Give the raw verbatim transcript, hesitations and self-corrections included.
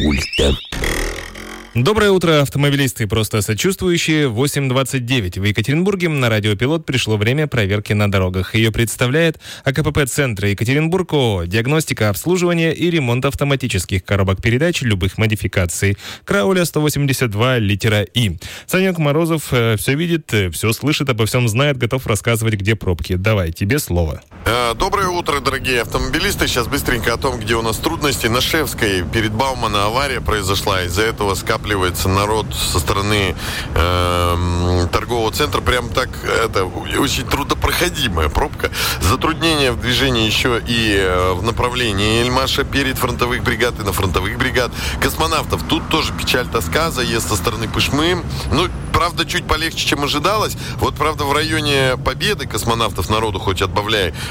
пульта. Доброе утро, автомобилисты и просто сочувствующие. восемь двадцать девять. В Екатеринбурге на радио «Пилот» пришло время проверки на дорогах. Ее представляет АКПП-центр Екатеринбург ООО. Диагностика, обслуживание и ремонт автоматических коробок передач любых модификаций. Крауля сто восемьдесят два, литера И. Санек Морозов э, все видит, э, все слышит, обо всем знает, готов рассказывать, где пробки. Давай, тебе слово. Доброе утро, дорогие автомобилисты. Сейчас быстренько о том, где у нас трудности. На Шевской перед Баумана авария произошла. Из-за этого скапливается народ со стороны э, торгового центра. Прям так, это очень трудопроходимая пробка. Затруднение в движении еще и э, в направлении Эльмаша перед фронтовых бригад и на фронтовых бригад. Космонавтов. Тут тоже печаль, тоска, заезд со стороны Пышмы. Ну, правда, чуть полегче, чем ожидалось. Вот, правда, в районе Победы космонавтов народу хоть отбавляй.